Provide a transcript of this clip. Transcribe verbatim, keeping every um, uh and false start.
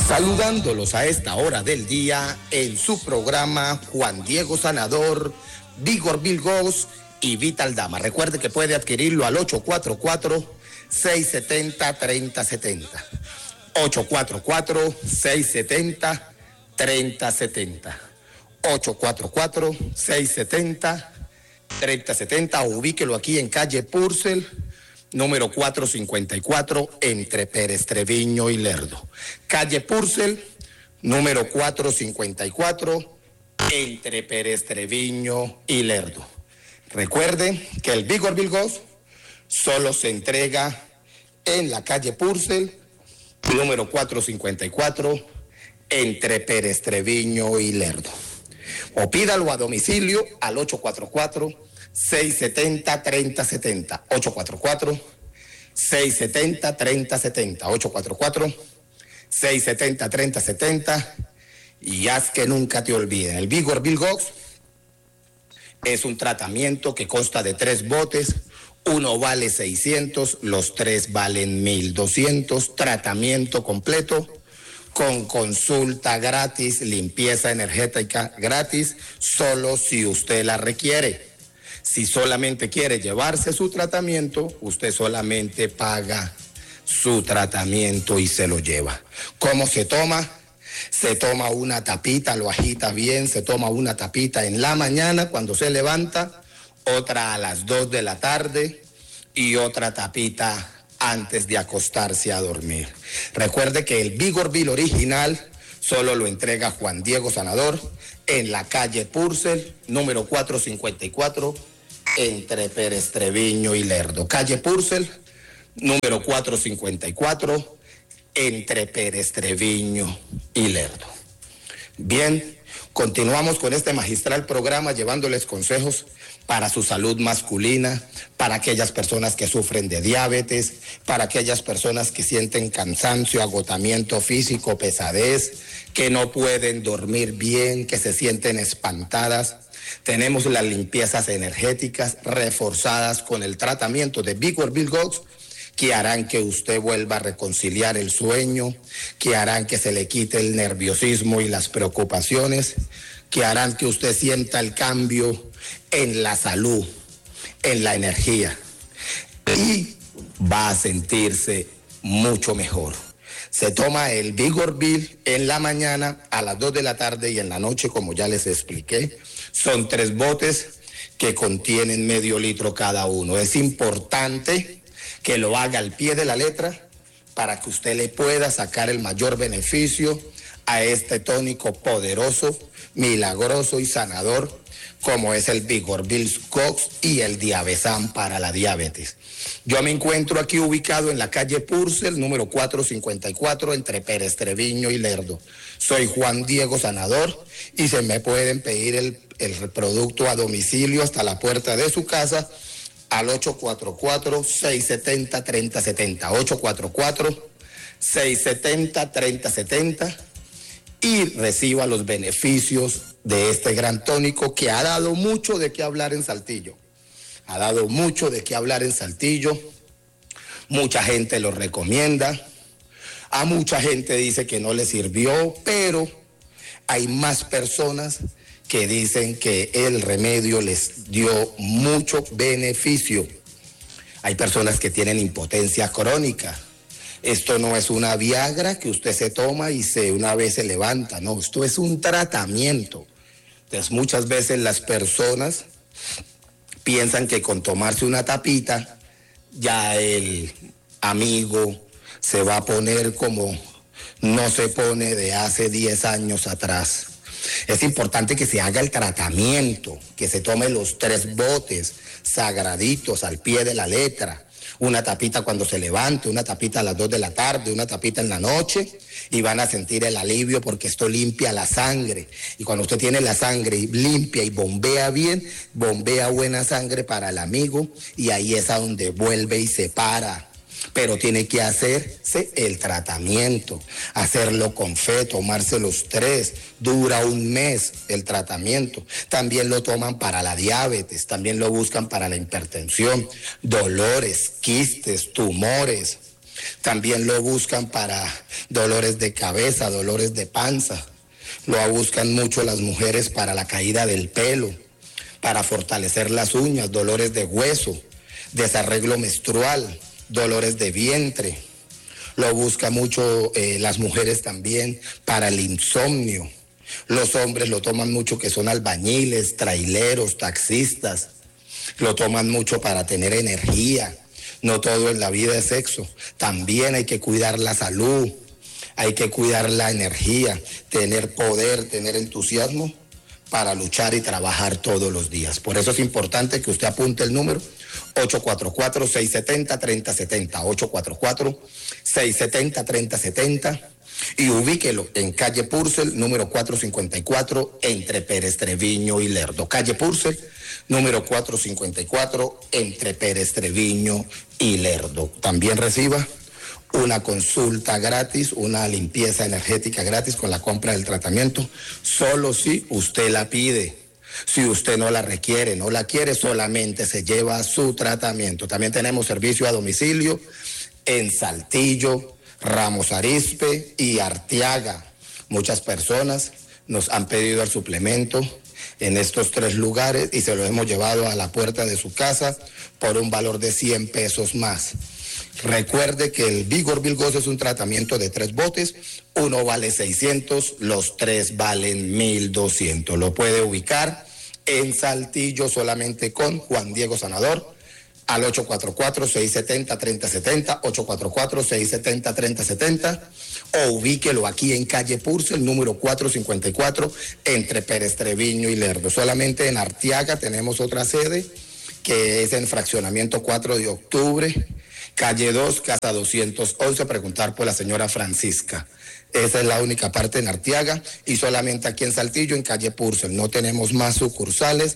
Saludándolos a esta hora del día en su programa Juan Diego Sanador, Vigor Bilgos y Vital Dama. Recuerde que puede adquirirlo al ocho cuatro cuatro, seis siete cero, tres cero siete cero. ocho cuatro cuatro, seis siete cero, tres cero siete cero. ocho cuatro cuatro, seis siete cero, tres cero siete cero. Ubíquelo aquí en calle Purcell, número cuatrocientos cincuenta y cuatro, entre Pérez Treviño y Lerdo. Calle Purcell, número cuatrocientos cincuenta y cuatro, entre Pérez Treviño y Lerdo. Recuerde que el Vigor Bilgos solo se entrega en la calle Purcell, número cuatrocientos cincuenta y cuatro, entre Pérez Treviño y Lerdo. O pídalo a domicilio al ocho cuatro cuatro, seis siete cero, tres cero siete cero. ocho cuatro cuatro, seis siete cero, tres cero siete cero. ocho cuatro cuatro, seis siete cero, tres cero siete cero. Y haz que nunca te olviden. El Vigor Bilgos es un tratamiento que consta de tres botes. Uno vale seiscientos, los tres valen mil doscientos. Tratamiento completo con consulta gratis, limpieza energética gratis, solo si usted la requiere. Si solamente quiere llevarse su tratamiento, usted solamente paga su tratamiento y se lo lleva. ¿Cómo se toma? Se toma una tapita, lo agita bien, se toma una tapita en la mañana cuando se levanta, otra a las dos de la tarde y otra tapita antes de acostarse a dormir. Recuerde que el Vigor Bill original solo lo entrega Juan Diego Sanador en la calle Purcell, número cuatrocientos cincuenta y cuatro, entre Pérez Treviño y Lerdo. Calle Purcell, número cuatrocientos cincuenta y cuatro, entre Pérez Treviño y Lerdo. Bien, continuamos con este magistral programa llevándoles consejos para su salud masculina, para aquellas personas que sufren de diabetes, para aquellas personas que sienten cansancio, agotamiento físico, pesadez, que no pueden dormir bien, que se sienten espantadas. Tenemos las limpiezas energéticas reforzadas con el tratamiento de Vigor Bilgos, que harán que usted vuelva a reconciliar el sueño, que harán que se le quite el nerviosismo y las preocupaciones, que harán que usted sienta el cambio en la salud, en la energía, y va a sentirse mucho mejor. Se toma el Vigor Bill en la mañana, a las dos de la tarde y en la noche, como ya les expliqué. Son tres botes que contienen medio litro cada uno. Es importante que lo haga al pie de la letra para que usted le pueda sacar el mayor beneficio a este tónico poderoso, milagroso y sanador, como es el Vigor Bilgos y el Diabesan para la diabetes. Yo me encuentro aquí ubicado en la calle Purcell, número cuatrocientos cincuenta y cuatro, entre Pérez Treviño y Lerdo. Soy Juan Diego Sanador y se me pueden pedir el, el producto a domicilio hasta la puerta de su casa al ocho cuatro cuatro, seis siete cero, tres cero siete cero. ocho cuatro cuatro, seis siete cero, tres cero siete cero. Y reciba los beneficios de este gran tónico que ha dado mucho de qué hablar en Saltillo. Ha dado mucho de qué hablar en Saltillo. Mucha gente lo recomienda. A mucha gente dice que no le sirvió, pero hay más personas que dicen que el remedio les dio mucho beneficio. Hay personas que tienen impotencia crónica. Esto no es una Viagra que usted se toma y se una vez se levanta, no, esto es un tratamiento. Entonces muchas veces las personas piensan que con tomarse una tapita ya el amigo se va a poner como no se pone de hace diez años atrás. Es importante que se haga el tratamiento, que se tome los tres botes sagraditos al pie de la letra. Una tapita cuando se levante, una tapita a las dos de la tarde, una tapita en la noche, y van a sentir el alivio porque esto limpia la sangre. Y cuando usted tiene la sangre limpia y bombea bien, bombea buena sangre para el amigo, y ahí es a donde vuelve y se para. Pero tiene que hacerse el tratamiento, hacerlo con fe, tomarse los tres, dura un mes el tratamiento. También lo toman para la diabetes, también lo buscan para la hipertensión, dolores, quistes, tumores. También lo buscan para dolores de cabeza, dolores de panza. Lo buscan mucho las mujeres para la caída del pelo, para fortalecer las uñas, dolores de hueso, desarreglo menstrual, dolores de vientre. Lo buscan mucho eh, las mujeres también para el insomnio. Los hombres lo toman mucho, que son albañiles, traileros, taxistas. Lo toman mucho para tener energía. No todo en la vida es sexo. También hay que cuidar la salud, hay que cuidar la energía, tener poder, tener entusiasmo para luchar y trabajar todos los días. Por eso es importante que usted apunte el número ocho cuatro cuatro, seis siete cero, tres cero siete cero, ocho cuatro cuatro, seis siete cero, tres cero siete cero, y ubíquelo en calle Purcell, número cuatrocientos cincuenta y cuatro, entre Pérez Treviño y Lerdo. Calle Purcell, número cuatrocientos cincuenta y cuatro, entre Pérez Treviño y Lerdo. También reciba una consulta gratis, una limpieza energética gratis con la compra del tratamiento, solo si usted la pide. Si usted no la requiere, no la quiere, solamente se lleva su tratamiento. También tenemos servicio a domicilio en Saltillo, Ramos Arizpe y Arteaga. Muchas personas nos han pedido el suplemento en estos tres lugares y se lo hemos llevado a la puerta de su casa por un valor de cien pesos más. Recuerde que el Vigor Bilgos es un tratamiento de tres botes, uno vale seiscientos, los tres valen mil doscientos. Lo puede ubicar en Saltillo solamente con Juan Diego Sanador al ocho cuatro cuatro, seis siete cero, tres cero siete cero, ocho cuatro cuatro, seis siete cero, tres cero siete cero, o ubíquelo aquí en calle Purcell, número cuatrocientos cincuenta y cuatro, entre Pérez Treviño y Lerdo. Solamente en Arteaga tenemos otra sede, que es en fraccionamiento cuatro de octubre, calle dos, casa doscientos once, preguntar por la señora Francisca. Esa es la única parte en Arteaga y solamente aquí en Saltillo, en calle Purcell. No tenemos más sucursales